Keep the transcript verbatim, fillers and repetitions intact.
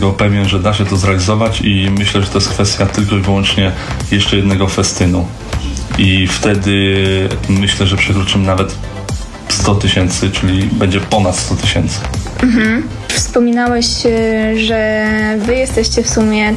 tego pewien, że da się to zrealizować i myślę, że to jest kwestia tylko i wyłącznie jeszcze jednego festynu. I wtedy myślę, że przekroczymy nawet sto tysięcy, czyli będzie ponad sto tysięcy. Mhm. Wspominałeś, że wy jesteście w sumie